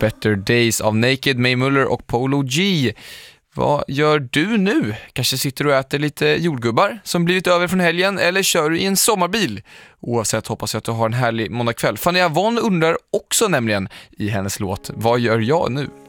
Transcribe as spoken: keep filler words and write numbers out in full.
Better Days av Naked, May Muller och Polo G. Vad gör du nu? Kanske sitter du och äter lite jordgubbar som blivit över från helgen, eller kör du i en sommarbil? Oavsett hoppas jag att du har en härlig måndagkväll. Fanny Avon undrar också nämligen i hennes låt Vad gör jag nu?